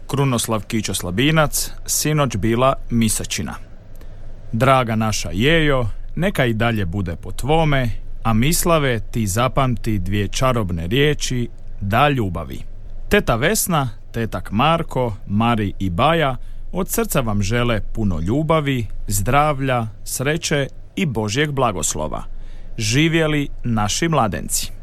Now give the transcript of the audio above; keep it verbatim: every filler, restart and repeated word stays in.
Krunoslav Kićo Slabinac, sinoć bila misačina. Draga naša Jejo, neka i dalje bude po tvome, a Mislave ti zapamti dvije čarobne riječi, da ljubavi. Teta Vesna, tetak Marko, Mari i Baja od srca vam žele puno ljubavi, zdravlja, sreće i Božjeg blagoslova. Živjeli naši mladenci.